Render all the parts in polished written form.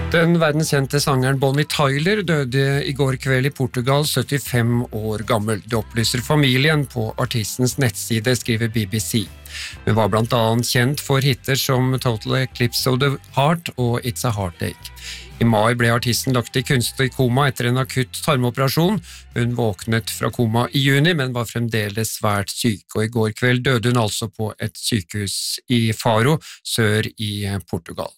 Den verdenskjente sangeren Bonnie Tyler døde I går kveld I Portugal, 75 år gammel. Det opplyser familien på artistens nettside, skriver BBC. Hun var blant annet kjent for hitter som Total Eclipse of the Heart og It's a Heartache. I mai ble artisten lagt I kunstig koma etter en akutt tarmoperasjon. Hun våknet fra koma I juni, men var fremdeles svært syk, og I går kveld døde hun altså på et sykehus I Faro, sør I Portugal.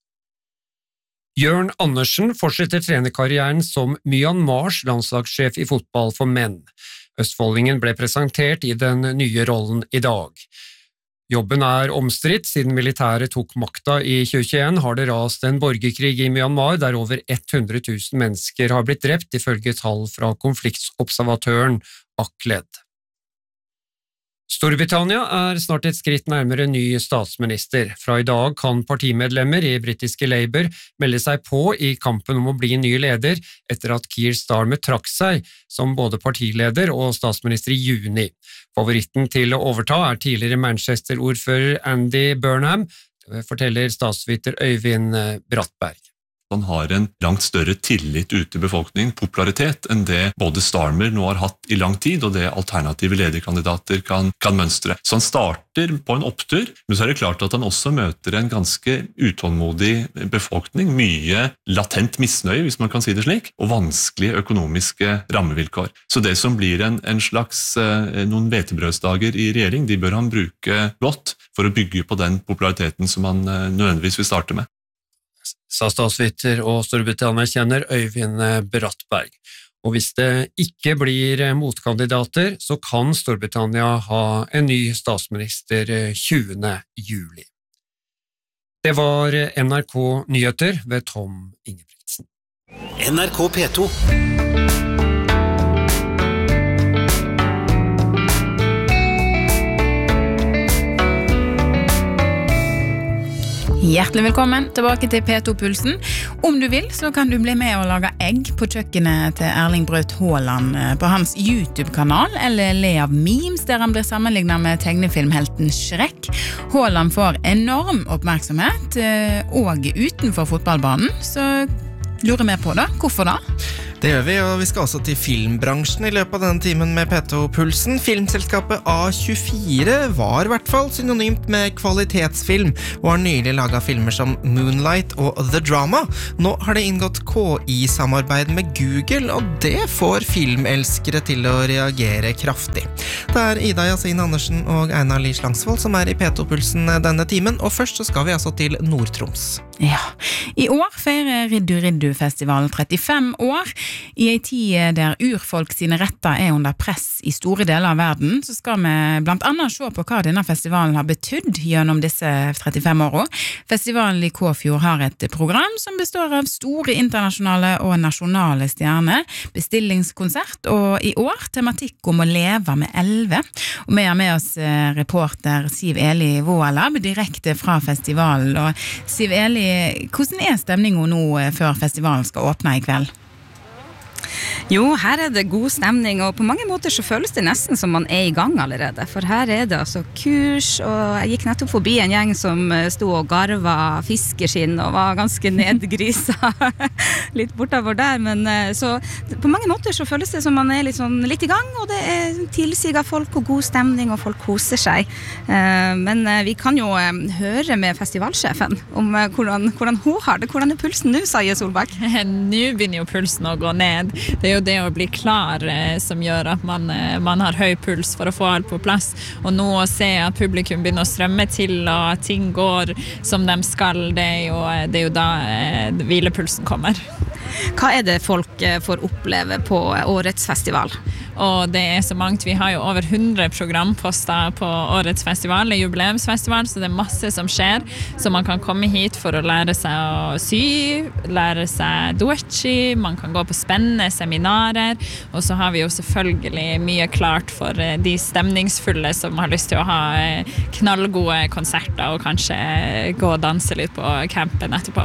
Jørn Andersen fortsetter trenerkarrieren som Myanmars landslagssjef I fotball for menn. Østfoldingen ble presentert I den nye rollen I dag. Jobben omstridt, siden militæret tok makta I 2021 har det rast en borgerkrig I Myanmar der over 100 000 mennesker har blitt drept ifølge tall fra konfliktobservatøren Akled. Storbritannia snart et skritt nærmere ny statsminister. Fra I dag kan partimedlemmer I britiske Labour melde seg på I kampen om å bli ny leder etter at Keir Starmer trakk seg som både partileder og statsminister I juni. Favoritten til å overta tidligere Manchester-ordfører Andy Burnham, forteller statsviter Øyvind Brattberg. Han har en langt større tillit ute I befolkningen, popularitet, enn det både Starmer nå har hatt I lang tid, og det alternative lederkandidater kan mønstre. Så han starter på en opptur, men så det klart at han også møter en ganske utålmodig befolkning, mye latent misnøye, hvis man kan si det slik, og vanskelige økonomiske rammevilkår. Så det som blir en slags noen hvetebrødsdager I regjering, de bør han bruke godt for å bygge på den populariteten som han nødvendigvis vil starte med. Sa statsviter og Storbritannia kjenner Øyvind Brattberg. Og hvis det ikke blir motkandidater, så kan Storbritannia ha en ny statsminister 20. juli. Det var NRK Nyheter ved Tom Ingebrigtsen. NRK P2. Hjertelig velkommen tilbake til P2-pulsen. Om du vil, så kan du bli med og lage egg på kjøkkenet til Erling Braut Haaland på hans YouTube-kanal, eller le av memes der han blir sammenlignet med tegnefilmhelten Shrek. Haaland får enorm oppmerksomhet, og utenfor fotballbanen, så lurer vi på da. Hvorfor da? Det gjør vi, og vi skal også til filmbransjen I løpet av denne timen med P2-pulsen. Filmselskapet A24 var I hvert fall synonymt med kvalitetsfilm, og har nylig laget filmer som Moonlight og The Drama. Nå har det inngått KI-samarbeid med Google, og det får filmelskere til å reagere kraftig. Det Ida Yasin Andersen og Einar Lie Slangsvold som I P2-pulsen denne timen, og først så skal vi altså til Nord-Troms. Ja, I år feirer Riddu-Riddu-festivalen 35 år. I en tid der urfolk sine retter under press I store deler av verden, så skal vi blant annet se på hva denne festivalen har betydd gjennom disse 35 årene. Festivalen I Kåfjord har et program som består av store internasjonale og nasjonale stjerner, bestillingskonsert, og I år tematikk om å leve med elve. Og vi har med oss reporter Siv Eli Vålab direkte fra festivalen. Og Siv Eli, hvordan stemningen nå før festivalen skal åpne I kveld? Jo, her det god stemning, og på mange måter så føles det nesten som man I gang allerede, for her det altså kurs, og jeg gikk nettopp forbi en gjeng som stod og garva fiskeskinn og var ganske nedgrisa litt bortover der, men så på mange måter så føles det som man litt I gang, og det tilsiger folk og god stemning, og folk koser seg. Men vi kan jo høre med festivalsjefen om hvordan hun har det. Hvordan pulsen nå, sier Solberg? Nå begynner jo pulsen å gå ned. Det jo det å bli klar som gjør at man har høy puls for å få alt på plass. Og nå å se at publikum begynner å strømme til, og ting går som de skal, det jo da hvilepulsen kommer. Hva det folk får oppleve på årets festival? Og det så mangt. Vi har jo over 100 programposter på årets festival, jubileumsfestival, så det masse som skjer. Så man kan komme hit for å lære seg å sy, lære seg doechi, man kan gå på spennende seminarer, og så har vi jo selvfølgelig mye klart for de stemningsfulle som har lyst til å ha knallgode konserter, og kanskje gå og danse litt på campen etterpå.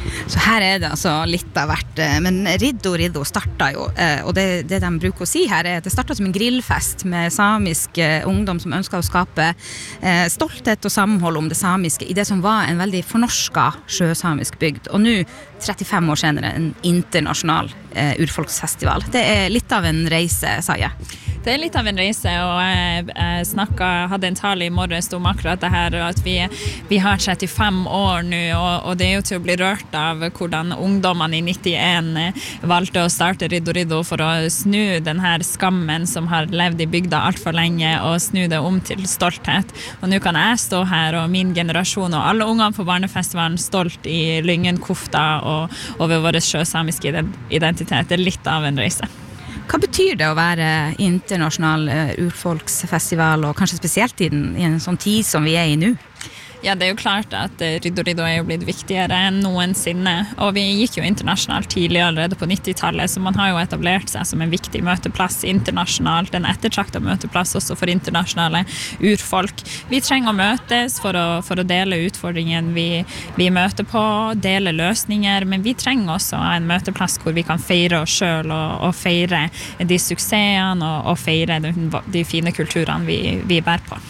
Så her det altså litt av hvert, men Riddo startet jo, og det de bruker å si her det startet som en grillfest med samisk ungdom som ønsket å skape stolthet og samhold om det samiske i det som var en veldig fornorsket sjøsamisk bygd, og nå 35 år senere en internasjonal urfolksfestival. Det litt av en reise, sa jeg. Det litt av en reise, og jeg hadde en tale i morges om akkurat det her, at vi har 35 år nå, og det jo til å bli rørt av hvordan ungdommene i 91 valgte å starte Riddo for å snu den her skammen som har levd i bygda alt for lenge, og snu det om til stolthet. Og nå kan jeg stå her, og min generasjon, og alle ungene på barnefestivalen stolt i Lyngen-kofta og over vår sjøsamiske identitet. Det litt av en reise. Hva betyr det å være internasjonal urfolksfestival, og kanskje spesielt i en sånn tid som vi i nå? Ja, det jo klart at Riddo jo blitt viktigere enn noensinne, og vi gikk jo internasjonalt tidlig allerede på 90-tallet, så man har jo etablert seg som en viktig møteplass internasjonalt, en ettertraktet møteplass også for internasjonale urfolk. Vi trenger å møtes for å dele utfordringen vi møter på, dele løsninger, men vi trenger også en møteplass hvor vi kan feire oss selv og feire de suksessene og feire de fine kulturene vi bærer på.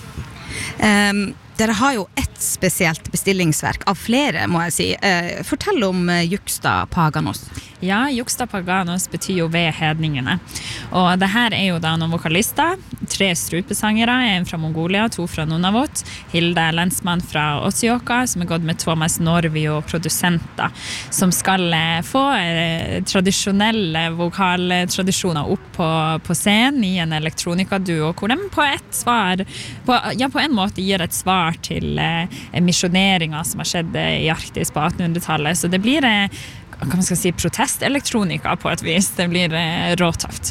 Dere har jo ett spesielt bestillingsverk av flere, må jeg si. Fortell om Juxta Paganos. Ja, Juxta Paganos betyr jo ved hedningene. Og det her jo da noen vokalister, 3 strupesangere, en fra Mongolia, 2 fra Nunavut, Hilde Lensmann fra Otsioka, som gått med Thomas Norvi og produsenter, som skal få tradisjonelle vokaltradisjoner opp på scenen i en elektronikaduo, hvor de på en måte gir et svar til misjoneringer som har skjedd i Arktis på 1800-tallet. Så det blir hva man skal si, protestelektronika på et vis. Det blir råtøft.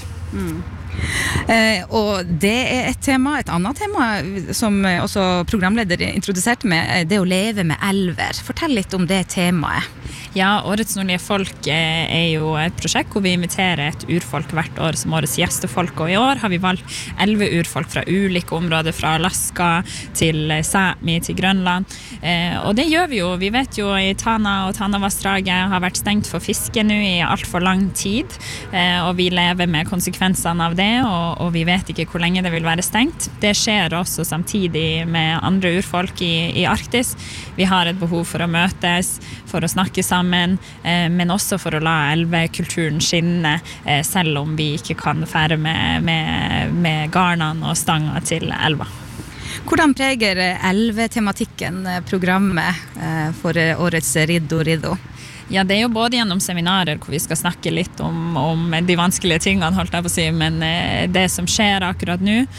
Og det et tema, et annet tema som også programleder introduserte med, det å leve med elver. Fortell litt om det temaet. Ja, Årets nordlige folk jo et prosjekt hvor vi inviterer et urfolk hvert år som årets gjestefolk, og i år har vi valgt 11 urfolk fra ulike områder, fra Alaska til Sámi til Grønland, og det gjør vi jo. Vi vet jo i Tana og Tanavassdraget har vært stengt for fiske nå i alt for lang tid, og vi lever med konsekvensene av det, og vi vet ikke hvor lenge det vil være stengt. Det skjer også samtidig med andre urfolk i Arktis. Vi har et behov for å møtes, for å snakke sammen, men også for å la elvekulturen skinne, selv om vi ikke kan fære med garnene og stanga til elva. Hvordan preger elvetematikken programmet for årets Riddo? Ja, det jo både gjennom seminarer hvor vi skal snakke litt om de vanskelige tingene, holdt jeg på å si, men det som skjer akkurat nå,